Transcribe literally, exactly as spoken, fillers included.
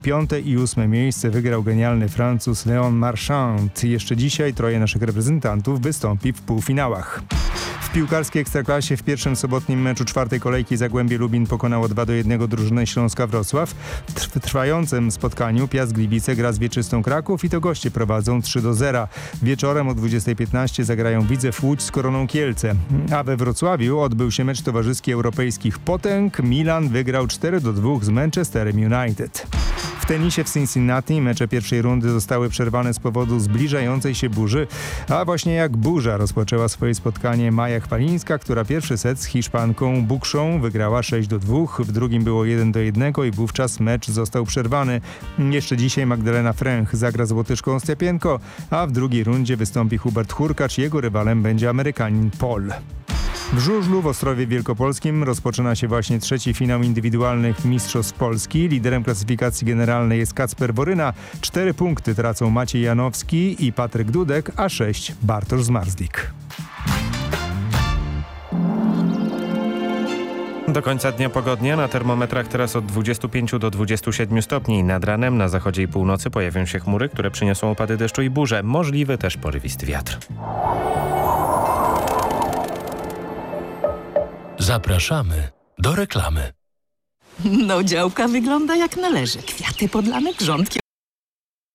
Piąte i ósme miejsce wygrał genialny Francuz Léon Marchand. Jeszcze dzisiaj troje naszych reprezentantów wystąpi w półfinałach. W piłkarskiej Ekstraklasie w pierwszym sobotnim meczu czwartej kolejki Zagłębie Lubin pokonało dwa do jednego drużynę Śląska Wrocław. W trwającym spotkaniu Piast Gliwice gra z Wieczystą Kraków i to goście prowadzą trzy do zera. Wieczorem o dwudziestej piętnaście zagrają Widzew Łódź z Koroną Kielce. A we Wrocławiu odbył się mecz towarzyski europejskich potęg. Milan wygrał cztery do dwóch z Manchesterem United. W tenisie w Cincinnati mecze pierwszej rundy zostały przerwane z powodu zbliżającej się burzy, a właśnie jak burza rozpoczęła swoje spotkanie Maja Chwalińska, która pierwszy set z Hiszpanką Bukszą wygrała sześć do dwóch, w drugim było jeden do jednego i wówczas mecz został przerwany. Jeszcze dzisiaj Magdalena Fręch zagra z Łotyszką Styapienko, a w drugiej rundzie wystąpi Hubert Hurkacz, jego rywalem będzie Amerykanin Paul. W żużlu w Ostrowie Wielkopolskim rozpoczyna się właśnie trzeci finał indywidualnych Mistrzostw Polski. Liderem klasyfikacji generalnej jest Kacper Boryna. Cztery punkty tracą Maciej Janowski i Patryk Dudek, a sześć Bartosz Zmarzlik. Do końca dnia pogodnie, na termometrach teraz od dwudziestu pięciu do dwudziestu siedmiu stopni. Nad ranem na zachodzie i północy pojawią się chmury, które przyniosą opady deszczu i burze. Możliwy też porywisty wiatr. Zapraszamy do reklamy. No działka wygląda jak należy. Kwiaty podlane, grządki